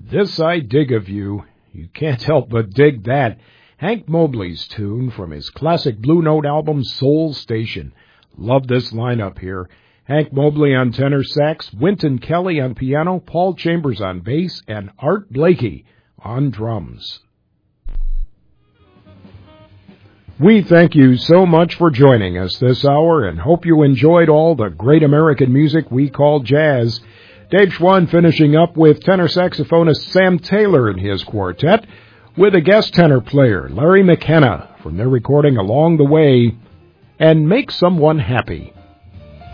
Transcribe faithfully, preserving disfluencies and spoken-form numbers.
This I Dig of You. You can't help but dig that. Hank Mobley's tune from his classic Blue Note album, Soul Station. Love this lineup here. Hank Mobley on tenor sax, Wynton Kelly on piano, Paul Chambers on bass, and Art Blakey on drums. We thank you so much for joining us this hour and hope you enjoyed all the great American music we call jazz. Dave Schwann finishing up with tenor saxophonist Sam Taylor and his quartet, with a guest tenor player, Larry McKenna, from their recording Along the Way, and Make Someone Happy.